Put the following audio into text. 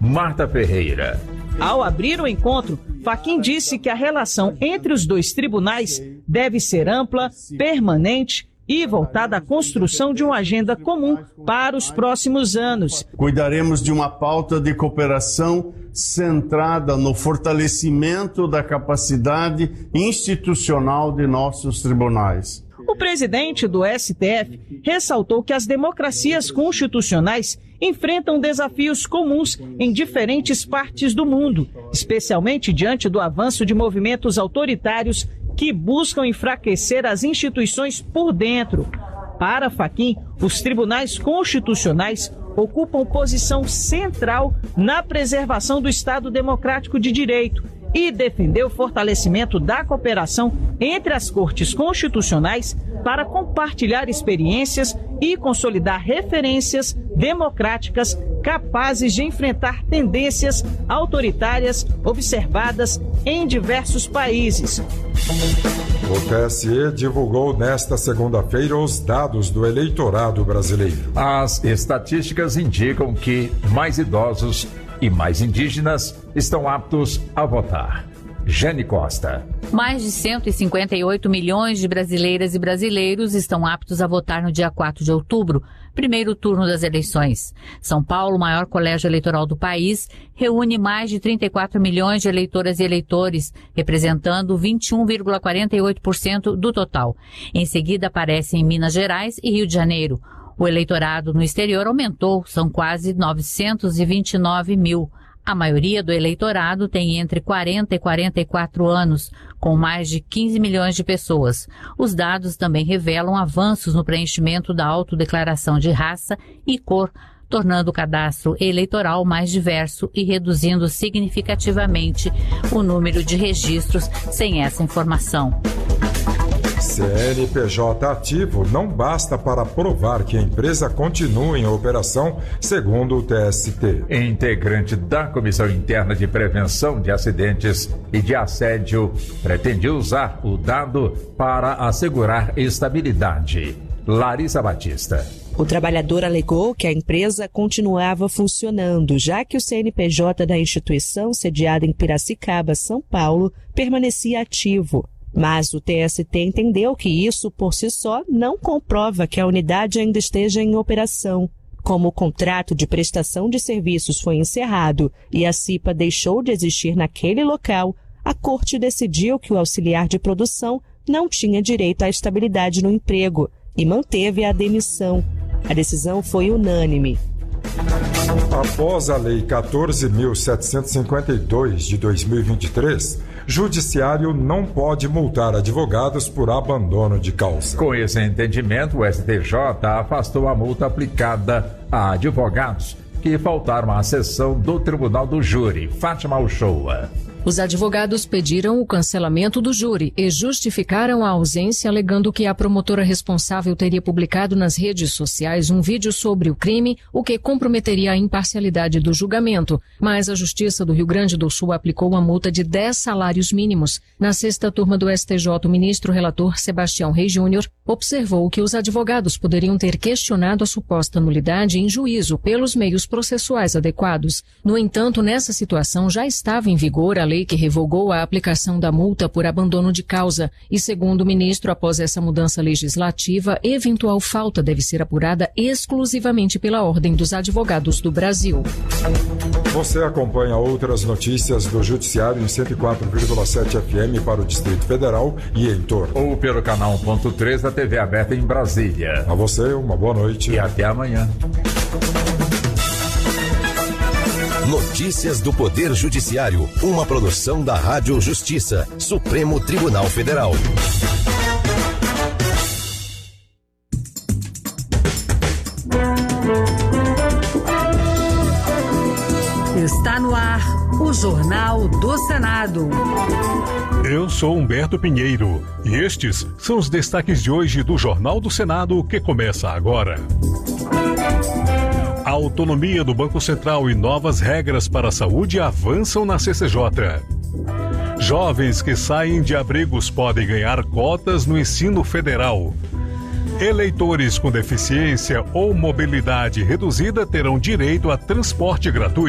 Marta Ferreira. Ao abrir o encontro, Fachin disse que a relação entre os dois tribunais deve ser ampla, permanente e voltada à construção de uma agenda comum para os próximos anos. Cuidaremos de uma pauta de cooperação centrada no fortalecimento da capacidade institucional de nossos tribunais. O presidente do STF ressaltou que as democracias constitucionais enfrentam desafios comuns em diferentes partes do mundo, especialmente diante do avanço de movimentos autoritários que buscam enfraquecer as instituições por dentro. Para Fachin, os tribunais constitucionais ocupam posição central na preservação do Estado Democrático de Direito e defendeu o fortalecimento da cooperação entre as cortes constitucionais para compartilhar experiências e consolidar referências democráticas capazes de enfrentar tendências autoritárias observadas em diversos países. O TSE divulgou nesta segunda-feira os dados do eleitorado brasileiro. As estatísticas indicam que mais idosos e mais indígenas estão aptos a votar. Jane Costa. Mais de 158 milhões de brasileiras e brasileiros estão aptos a votar no dia 4 de outubro, primeiro turno das eleições. São Paulo, o maior colégio eleitoral do país, reúne mais de 34 milhões de eleitoras e eleitores, representando 21,48% do total. Em seguida aparecem Minas Gerais e Rio de Janeiro. O eleitorado no exterior aumentou, são quase 929 mil. A maioria do eleitorado tem entre 40 e 44 anos, com mais de 15 milhões de pessoas. Os dados também revelam avanços no preenchimento da autodeclaração de raça e cor, tornando o cadastro eleitoral mais diverso e reduzindo significativamente o número de registros sem essa informação. CNPJ ativo não basta para provar que a empresa continua em operação, segundo o TST. Integrante da Comissão Interna de Prevenção de Acidentes e de Assédio pretendia usar o dado para assegurar estabilidade. Larissa Batista. O trabalhador alegou que a empresa continuava funcionando, já que o CNPJ da instituição, sediada em Piracicaba, São Paulo, permanecia ativo. Mas o TST entendeu que isso, por si só, não comprova que a unidade ainda esteja em operação. Como o contrato de prestação de serviços foi encerrado e a CIPA deixou de existir naquele local, a Corte decidiu que o auxiliar de produção não tinha direito à estabilidade no emprego e manteve a demissão. A decisão foi unânime. Após a Lei 14.752 de 2023, Judiciário não pode multar advogados por abandono de causa. Com esse entendimento, o STJ afastou a multa aplicada a advogados que faltaram à sessão do Tribunal do Júri. Fátima Uchoa. Os advogados pediram o cancelamento do júri e justificaram a ausência, alegando que a promotora responsável teria publicado nas redes sociais um vídeo sobre o crime, o que comprometeria a imparcialidade do julgamento. Mas a Justiça do Rio Grande do Sul aplicou uma multa de 10 salários mínimos. Na sexta turma do STJ, o ministro relator Sebastião Reis Júnior observou que os advogados poderiam ter questionado a suposta nulidade em juízo pelos meios processuais adequados. No entanto, nessa situação já estava em vigor a lei que revogou a aplicação da multa por abandono de causa e, segundo o ministro, após essa mudança legislativa, eventual falta deve ser apurada exclusivamente pela Ordem dos Advogados do Brasil. Você acompanha outras notícias do Judiciário em 104,7 FM para o Distrito Federal e em torno. Ou pelo canal 1.3 da TV aberta em Brasília. A você, uma boa noite. E até amanhã. Notícias do Poder Judiciário, uma produção da Rádio Justiça, Supremo Tribunal Federal. Está no ar o Jornal do Senado. Eu sou Humberto Pinheiro e estes são os destaques de hoje do Jornal do Senado que começa agora. A autonomia do Banco Central e novas regras para a saúde avançam na CCJ. Jovens que saem de abrigos podem ganhar cotas no ensino federal. Eleitores com deficiência ou mobilidade reduzida terão direito a transporte gratuito.